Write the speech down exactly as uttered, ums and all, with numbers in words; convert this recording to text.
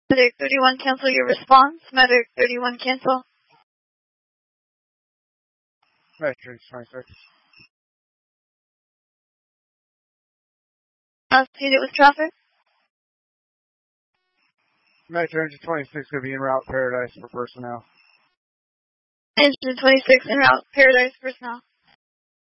Medic thirty-one, cancel your response. Medic thirty-one, cancel. Medic twenty-six. Proceeded with traffic. Medic Engine twenty-six going to be en route Paradise for personnel. Engine twenty-six en route Paradise personnel.